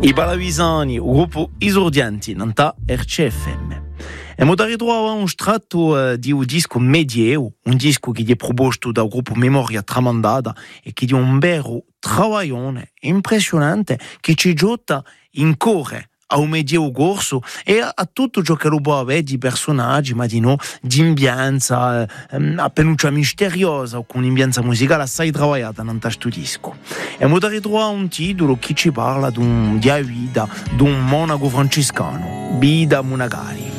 I Balavisani, un gruppo esordienti, nanta RCFM. E mo dare droit a un strato di un disco medievo, un disco che è proposto dal gruppo Memoria Tramandata e che è un vero travaglione impressionante che ci giotta in core a un medievo corso e a tutto ciò che lo può avere di personaggi, ma di no, di ambienza, a penuccia misteriosa o con un'ambienza musicale assai travagliata in questo disco. E mo dare droit a un titolo che ci parla di una vita di un monaco francescano, Bida Munagari.